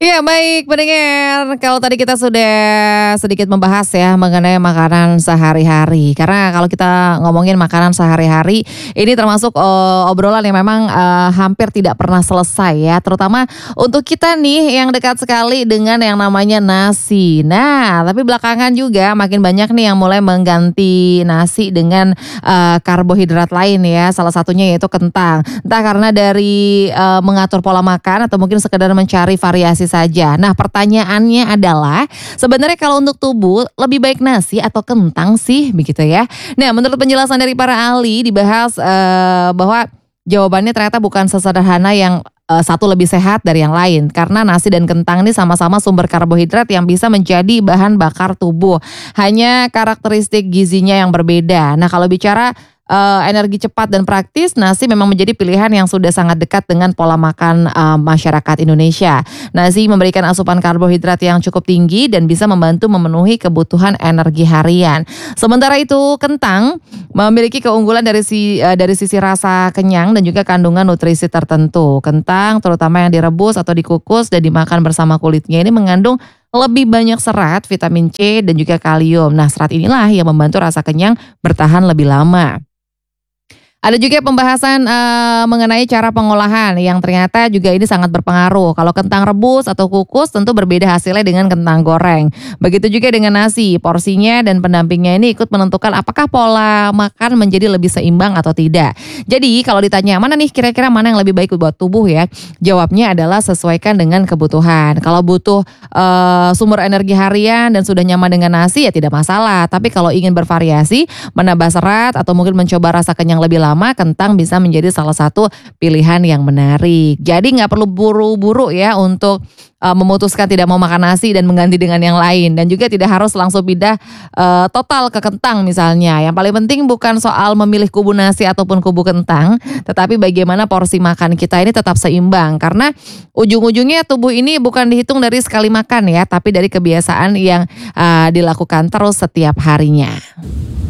Iya baik pendengar, kalau tadi kita sudah sedikit membahas ya mengenai makanan sehari-hari. Karena kalau kita ngomongin makanan sehari-hari ini termasuk, obrolan yang memang, hampir tidak pernah selesai ya, terutama untuk kita nih yang dekat sekali dengan yang namanya nasi. Nah, tapi belakangan juga makin banyak nih yang mulai mengganti nasi dengan, karbohidrat lain ya, salah satunya yaitu kentang. Entah karena dari, mengatur pola makan atau mungkin sekedar mencari variasi saja. Nah, pertanyaannya adalah sebenarnya kalau untuk tubuh lebih baik nasi atau kentang sih begitu ya. Nah, menurut penjelasan dari para ahli dibahas, bahwa jawabannya ternyata bukan sesederhana yang, satu lebih sehat dari yang lain. Karena nasi dan kentang ini sama-sama sumber karbohidrat yang bisa menjadi bahan bakar tubuh. Hanya karakteristik gizinya yang berbeda. Nah, kalau bicara energi cepat dan praktis, nasi memang menjadi pilihan yang sudah sangat dekat dengan pola makan, masyarakat Indonesia. Nasi memberikan asupan karbohidrat yang cukup tinggi dan bisa membantu memenuhi kebutuhan energi harian. Sementara itu kentang memiliki keunggulan dari sisi rasa kenyang dan juga kandungan nutrisi tertentu. Kentang terutama yang direbus atau dikukus dan dimakan bersama kulitnya ini mengandung lebih banyak serat, vitamin C dan juga kalium. Nah, serat inilah yang membantu rasa kenyang bertahan lebih lama. Ada juga pembahasan, mengenai cara pengolahan yang ternyata juga ini sangat berpengaruh. Kalau kentang rebus atau kukus tentu berbeda hasilnya dengan kentang goreng. Begitu juga dengan nasi, porsinya dan pendampingnya ini ikut menentukan apakah pola makan menjadi lebih seimbang atau tidak. Jadi kalau ditanya mana nih kira-kira mana yang lebih baik buat tubuh ya? Jawabnya adalah sesuaikan dengan kebutuhan. Kalau butuh, sumber energi harian dan sudah nyaman dengan nasi ya tidak masalah. Tapi kalau ingin bervariasi, menambah serat atau mungkin mencoba rasa kenyang lebih lama, kentang bisa menjadi salah satu pilihan yang menarik. Jadi nggak perlu buru-buru ya untuk memutuskan tidak mau makan nasi dan mengganti dengan yang lain. Dan juga tidak harus langsung pindah total ke kentang misalnya. Yang paling penting bukan soal memilih kubu nasi ataupun kubu kentang, tetapi bagaimana porsi makan kita ini tetap seimbang. Karena ujung-ujungnya tubuh ini bukan dihitung dari sekali makan ya, tapi dari kebiasaan yang dilakukan terus setiap harinya.